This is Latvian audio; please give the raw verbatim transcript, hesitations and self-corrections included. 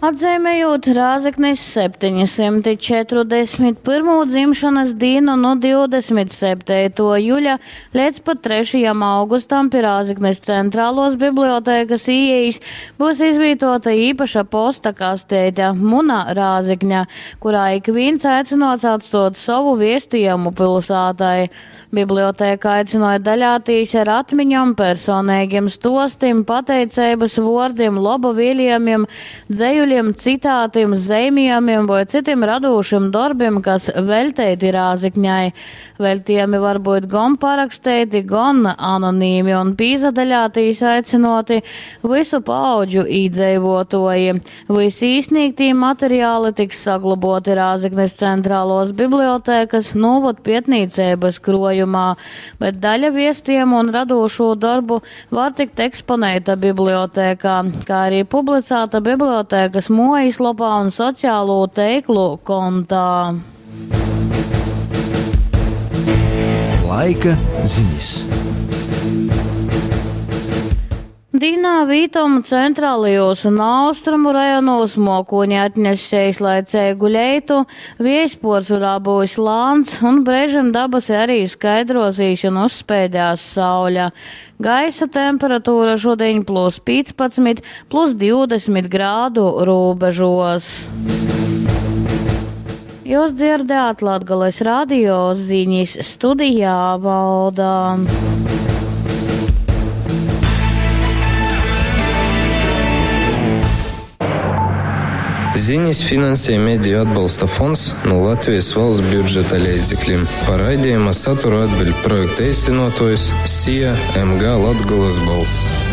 Atzīmējot Rāzeknes septiņsimt četrdesmit pirmo dzimšanas dienu no divdesmit septītā jūļa līdz pat trešajam augustam pie Rāzeknes centrālos bibliotēkas ieejas būs izvietota īpaša posta kasteite Muna Rāzekņa, kurā ik viens aicināts atstot savu vēstījumu pilsētai. Bibliotēka aicināja daļāties ar atmiņām, personīgiem stostim, pateicības vārdiem, laba vēlējumiem, dzējuļiem, citātiem, zīmējumiem vai citiem radošiem darbiem, kas veltīti Rāzekņai. Veltījumi var būt gan parakstīti, gan anonīmi un pīzadaļātīs aicinoti visu paudžu īdzīvotoji. Visi izsniegtī materiāli tiks saglaboti Rāzeknes centrālos bibliotēkas novod pietnīcības krojumā, bet daļa viestiem un radošo darbu var tikt eksponēta bibliotēkā, kā arī publicēta bibliotēkas mājaslapā un sociālo tīklu kontā. Laika ziņas. Dīnā vītom centrālajos un austrumu rajonos mokoņi atnesējis laicēgu leitu, viejsporzurā būs lāns un brežam dabas arī skaidrosīs un uzspēdās sauļa. Gaisa temperatūra šodien plus piecpadsmit, plus divdesmit grādu robežos. Jūs dzirdējāt Latgales radio ziņas, studijā Valdā. Ziņas finansē Mediju atbalsta fonds no Latvijas valsts budžeta līdzekļiem. Par raidījuma saturu atbild projekta īstenotājs S I A M G Latgales balss.